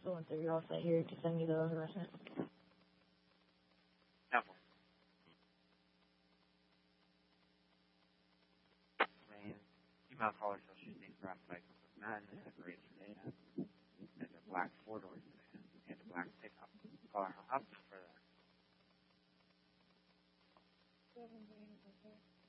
So once you're all set here, to send you the resident. No. Man, email caller so she thinks perhaps like not in the great today. And a black 4-door sedan and a black pickup. Call her up for that.